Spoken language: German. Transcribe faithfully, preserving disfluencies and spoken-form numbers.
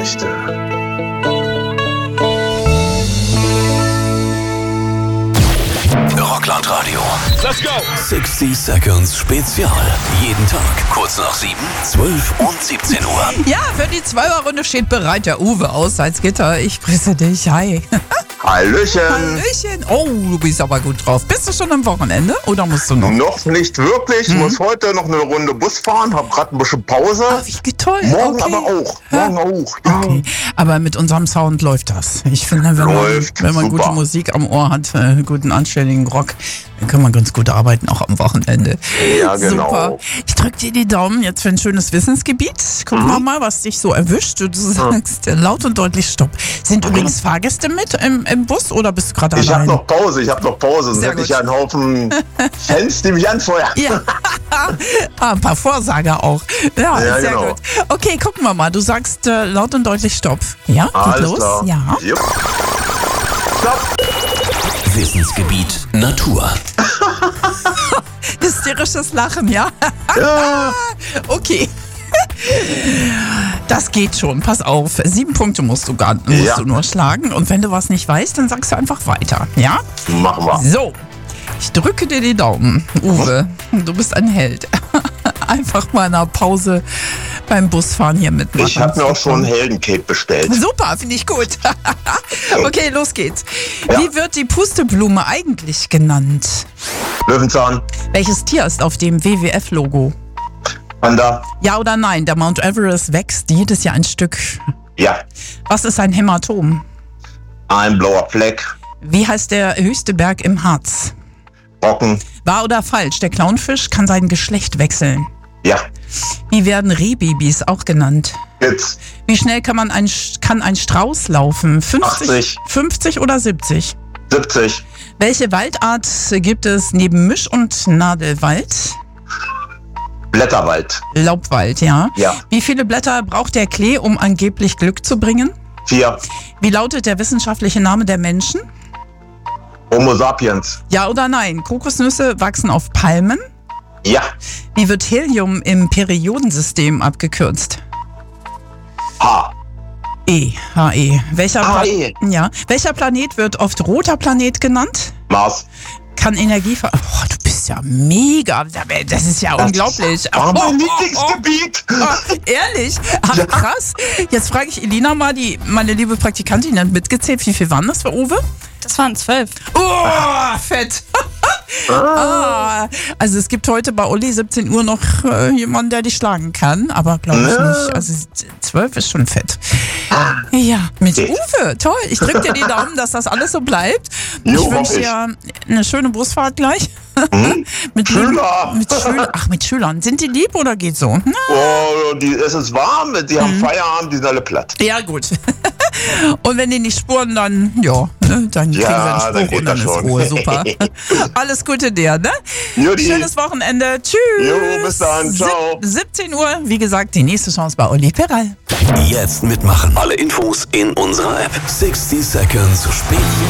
Geschichte. Rockland-Radio. Let's go! sixty Seconds Spezial. Jeden Tag, kurz nach sieben, zwölf und siebzehn Uhr. Ja, für die Zwölferrunde steht bereit der Uwe aus Salzgitter. Ich grüße dich. Hi. Hallöchen. Hallöchen. Oh, du bist aber gut drauf. Bist du schon am Wochenende oder musst du noch? Noch nicht wirklich. Ich Mhm. muss heute noch eine Runde Bus fahren. Hab gerade ein bisschen Pause. Ach, wie toll. Morgen okay. aber auch. Morgen auch. Ja. Okay. Aber mit unserem Sound läuft das. Ich finde, wenn Läuft. man, wenn man Super. gute Musik am Ohr hat, äh, guten, anständigen Rock, dann kann man ganz gut arbeiten, auch am Wochenende. Ja, genau. Super. Ich drücke dir die Daumen jetzt für ein schönes Wissensgebiet. Gucken wir mal, was dich so erwischt. Du sagst äh, laut und deutlich Stopp. Sind übrigens Fahrgäste mit im, im Bus oder bist du gerade Ich habe allein? noch Pause. Ich habe noch Pause. Sonst Sehr hätte ich gut. ja einen Haufen Fans, die mich anfeuern. Ja, ah, ein paar Vorsager auch. Ja, Ja, sehr genau. gut. Okay, gucken wir mal. Du sagst äh, laut und deutlich Stopp. Ja, geht Alles los. klar. Ja. Jupp. Stopp. Wissensgebiet Natur. Hysterisches Lachen, ja? Ja. Okay. Das geht schon, pass auf. Sieben Punkte musst du, gar, musst Ja. du nur schlagen. Und wenn du was nicht weißt, dann sagst du einfach weiter. Ja? Machen wir. So, ich drücke dir die Daumen. Uwe, du bist ein Held. Einfach mal in einer Pause beim Busfahren hier mitmachen. Ich habe mir auch schon ein Heldencape bestellt. Super, finde ich gut. Okay, los geht's. Ja. Wie wird die Pusteblume eigentlich genannt? Löwenzahn. Welches Tier ist auf dem W W F-Logo? Panda. Ja oder nein? Der Mount Everest wächst jedes Jahr ein Stück. Ja. Was ist ein Hämatom? Ein blauer Fleck. Wie heißt der höchste Berg im Harz? Brocken. Wahr oder falsch? Der Clownfisch kann sein Geschlecht wechseln. Ja. Wie werden Rehbabys auch genannt? Jetzt. Wie schnell kann man ein, kann ein Strauß laufen? fünfzig, achtzig. fünfzig oder siebzig? siebzig. Welche Waldart gibt es neben Misch- und Nadelwald? Blätterwald. Laubwald, ja. Ja. Wie viele Blätter braucht der Klee, um angeblich Glück zu bringen? Vier. Wie lautet der wissenschaftliche Name der Menschen? Homo sapiens. Ja oder nein? Kokosnüsse wachsen auf Palmen. Ja. Wie wird Helium im Periodensystem abgekürzt? H. E. H E. Welcher, Pla- H E. ja. Welcher Planet wird oft roter Planet genannt? Mars. Kann Energie ver... Oh, du bist ja mega. Das ist ja unglaublich. War mein Oh, oh, Lieblingsgebiet. oh, oh, ehrlich? Ach, Ja. krass. Jetzt frage ich Elina mal, die meine liebe Praktikantin, die hat mitgezählt. Wie viel waren das für Uwe? Das waren zwölf. Oh, fett. Ah, also es gibt heute bei Uli siebzehn Uhr noch äh, jemanden, der dich schlagen kann, aber glaube ich Ja. nicht. Also zwölf ist schon fett. Ja, mit Okay. Uwe, toll. Ich drücke dir die Daumen, dass das alles so bleibt. Jo, ich hoffe wünsche ich. dir eine schöne Busfahrt gleich. mit Schüler. Mit Schülern. Ach, mit Schülern. Sind die lieb oder geht so? Na, Oh, die, es ist warm, die Mhm. haben Feierabend, die sind alle platt. ja, gut. Und wenn die nicht spuren, dann, ja, ne, dann kriegen Ja, sie einen dann Spruch geht und dann das ist schon. Ruhe. Super. Alles Gute dir, ne? Judy. Schönes Wochenende. Tschüss. Jo, bis dann. Ciao. Sieb- siebzehn Uhr, wie gesagt, die nächste Chance bei Uli Peral. Jetzt mitmachen. Alle Infos in unserer App. sixty Seconds Spezial.